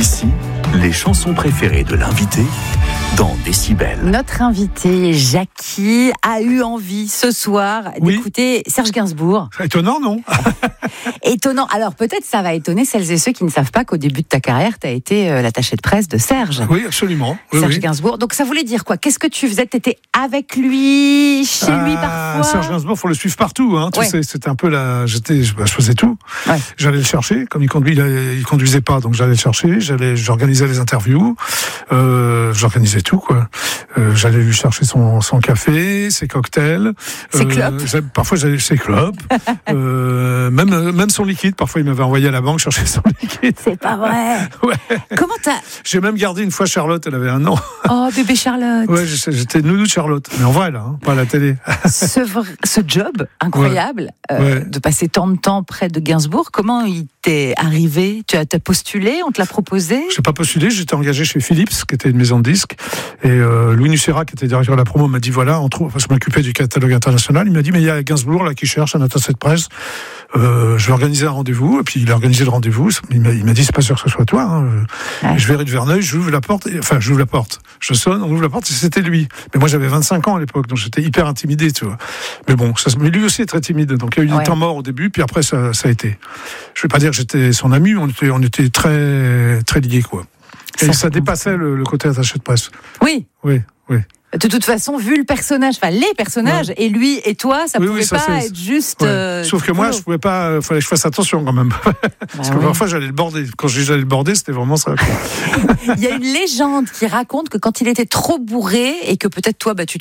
Ici, les chansons préférées de l'invité dans Décibel. Notre invité, Jackie, a eu envie ce soir d'écouter Serge Gainsbourg. Étonnant, non? Étonnant. Alors peut-être ça va étonner celles et ceux qui ne savent pas qu'au début de ta carrière, tu as été l'attaché de presse de Serge. Oui, absolument. Serge Gainsbourg. Donc ça voulait dire quoi? Qu'est-ce que tu faisais? Tu étais avec lui, chez lui parfois? Serge Gainsbourg, il faut le suivre partout. Hein. Ouais. Tu sais, c'était un peu je faisais tout. Ouais. J'allais le chercher, comme il conduisait pas, donc j'allais le chercher. J'organisais les interviews. J'organisais tout, quoi. J'allais lui chercher son café, ses cocktails. Ses clopes. Parfois j'allais ses clopes. Même son liquide. Parfois il m'avait envoyé à la banque chercher son liquide. C'est pas vrai. Ouais. Comment t'as... J'ai même gardé une fois Charlotte, elle avait 1 an. Oh, bébé Charlotte. Ouais, j'étais nounou de Charlotte. Mais en vrai, là, hein, pas à la télé. Ce job incroyable de passer tant de temps près de Gainsbourg, comment il t'est arrivé? Tu as postulé? On te l'a proposé? J'ai pas postulé, j'étais engagé chez Philips, qui était une maison de disques. Et Louis Nucera, qui était directeur de la promo, m'a dit voilà, je m'occupais du catalogue international. Il m'a dit mais il y a Gainsbourg là qui cherche un attaché de presse. Je vais organiser un rendez-vous. Et puis il a organisé le rendez-vous. Il m'a dit c'est pas sûr que ce soit toi. Hein. Ouais. Je vais rue de Verneuil, j'ouvre la porte. Je sonne, on ouvre la porte et c'était lui. Mais moi j'avais 25 ans à l'époque, donc j'étais hyper intimidé, tu vois. Mais bon, mais lui aussi est très timide. Donc il y a eu des temps morts au début, puis après ça a été. Je vais pas dire que j'étais son ami, on était très très liés, quoi. Et ça dépassait le côté attaché de presse. Oui. Oui. De toute façon, vu le personnage, les personnages, et lui et toi, ça pouvait pas être juste... Sauf que moi, je pouvais pas... fallait que je fasse attention quand même. Parce que parfois, j'allais le border. Quand je dis j'allais le border, c'était vraiment ça. Il y a une légende qui raconte que quand il était trop bourré, et que peut-être toi, tu